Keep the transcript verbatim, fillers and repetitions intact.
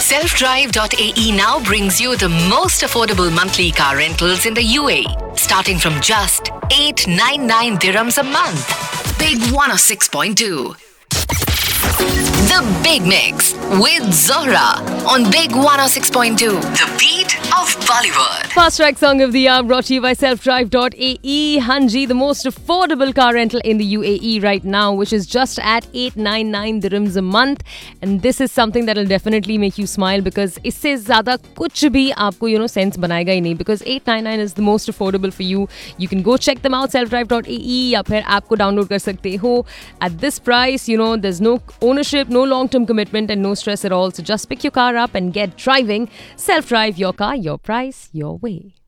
self drive dot a e now brings you the most affordable monthly car rentals in the U A E, starting from just eight hundred ninety-nine dirhams a month. Big one oh six point two. The Big Mix with Zohra on Big one oh six point two. The beat of Bollywood. Fast track song of the hour brought to you by self drive dot a e. Hanji, the most affordable car rental in the U A E right now, which is just at eight hundred ninety-nine dirhams a month. And this is something that will definitely make you smile because isse zyada kuch bhi aapko, you know, sense banayega hi nahi, because eight hundred ninety-nine is the most affordable for you. You can go check them out, self drive dot a e, ya phir app ko download kar sakte ho. At this price, you know, there's no ownership, no long-term commitment and no stress at all. So just pick your car up and get driving. Self-drive your car, your price, your way.